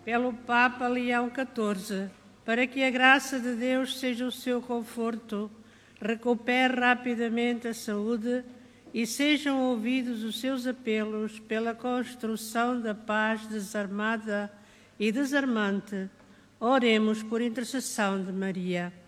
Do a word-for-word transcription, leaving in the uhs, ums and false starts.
pelo Papa Leão catorze, para que a graça de Deus seja o seu conforto, recupere rapidamente a saúde e sejam ouvidos os seus apelos pela construção da paz desarmada e desarmante. Oremos por intercessão de Maria.